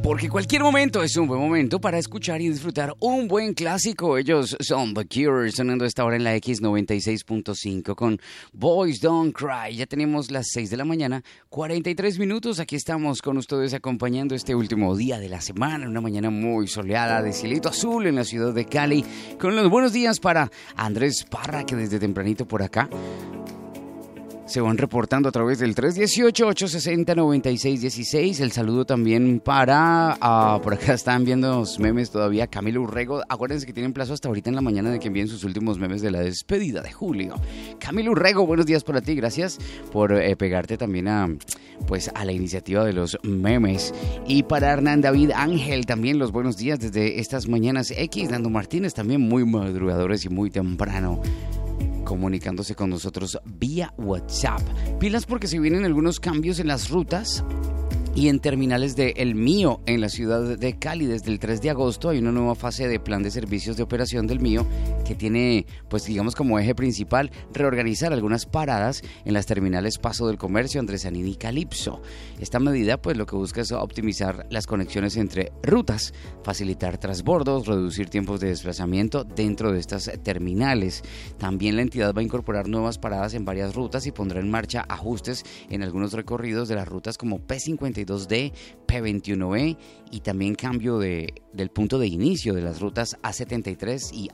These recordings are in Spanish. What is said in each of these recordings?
Porque cualquier momento es un buen momento para escuchar y disfrutar un buen clásico. Ellos son The Cure, sonando esta hora en la X96.5 con Boys Don't Cry. Ya tenemos las 6 de la mañana, 43 minutos. Aquí estamos con ustedes acompañando este último día de la semana. Una mañana muy soleada de cielito azul en la ciudad de Cali. Con los buenos días para Andrés Parra, que desde tempranito por acá se van reportando a través del 318-860-9616. El saludo también para... por acá están viendo los memes todavía. Camilo Urrego. Acuérdense que tienen plazo hasta ahorita en la mañana de que envíen sus últimos memes de la despedida de julio. Camilo Urrego, buenos días para ti. Gracias por pegarte también a la iniciativa de los memes. Y para Hernán David Ángel también los buenos días desde estas mañanas X. Nando Martínez también muy madrugadores y muy temprano, comunicándose con nosotros vía WhatsApp. Pilas porque se vienen algunos cambios en las rutas y en terminales de El Mío en la ciudad de Cali. Desde el 3 de agosto hay una nueva fase de plan de servicios de operación del Mío que tiene, pues digamos como eje principal, reorganizar algunas paradas en las terminales Paso del Comercio, Andresanín y Calipso. Esta medida pues lo que busca es optimizar las conexiones entre rutas, facilitar transbordos, reducir tiempos de desplazamiento dentro de estas terminales. También la entidad va a incorporar nuevas paradas en varias rutas y pondrá en marcha ajustes en algunos recorridos de las rutas como P52D, P21E y también cambio del punto de inicio de las rutas A73 y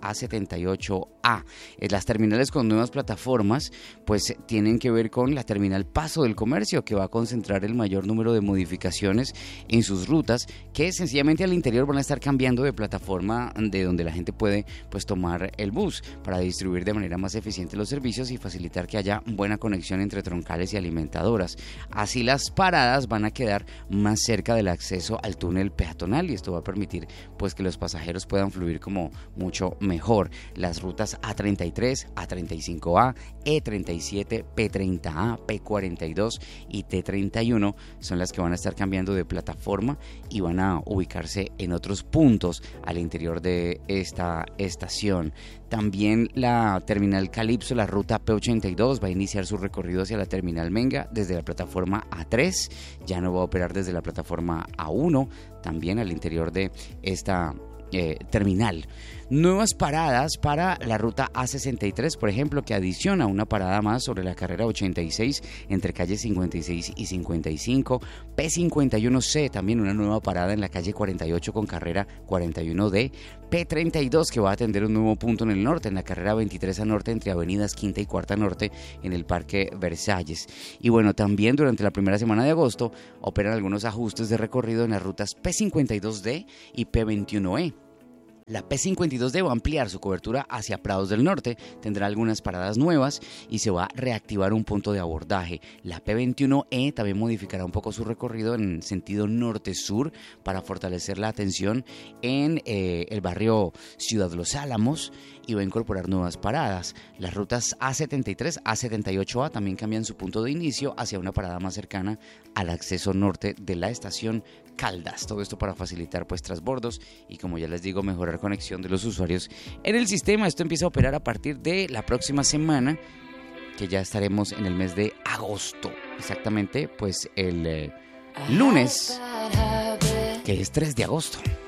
A78A. Las terminales con nuevas plataformas pues tienen que ver con la terminal Paso del Comercio, que va a concentrar el mayor número de modificaciones en sus rutas, que sencillamente al interior van a estar cambiando de plataforma de donde la gente puede pues tomar el bus para distribuir de manera más eficiente los servicios y facilitar que haya buena conexión entre troncales y alimentadoras. Así las paradas van a quedar más cerca del acceso al túnel peatonal y esto va a permitir pues que los pasajeros puedan fluir como mucho mejor. Las rutas A33, A35A, E37, P30A, P42 y T31 son las que van a estar cambiando de plataforma y van a ubicarse en otros puntos al interior de esta estación. También la terminal Calipso, la ruta P82, va a iniciar su recorrido hacia la terminal Menga desde la plataforma A3, ya no va a operar desde la plataforma A1, también al interior de esta terminal. Nuevas paradas para la ruta A63, por ejemplo, que adiciona una parada más sobre la carrera 86 entre calles 56 y 55. P51C, también una nueva parada en la calle 48 con carrera 41D. P32, que va a atender un nuevo punto en el norte, en la carrera 23 a norte entre avenidas Quinta y Cuarta Norte en el Parque Versalles. Y bueno, también durante la primera semana de agosto operan algunos ajustes de recorrido en las rutas P52D y P21E. La P52D va a ampliar su cobertura hacia Prados del Norte, tendrá algunas paradas nuevas y se va a reactivar un punto de abordaje. La P21E también modificará un poco su recorrido en sentido norte-sur para fortalecer la atención en el barrio Ciudad Los Álamos y va a incorporar nuevas paradas. Las rutas A73, A78A también cambian su punto de inicio hacia una parada más cercana al acceso norte de la estación Caldas. Todo esto para facilitar pues transbordos y, como ya les digo, mejorar conexión de los usuarios en el sistema. Esto empieza a operar a partir de la próxima semana, que ya estaremos en el mes de agosto, exactamente pues el lunes, que es 3 de agosto.